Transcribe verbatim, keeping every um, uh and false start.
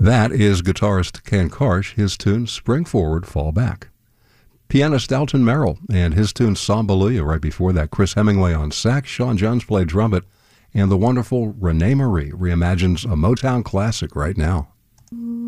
That is guitarist Ken Karsh, his tune Spring Forward, Fall Back. Pianist Elton Merrill and his tune Sambaluya. Right before that, Chris Hemingway on sax, Sean Jones played trumpet, and the wonderful Renee Marie reimagines a Motown classic right now.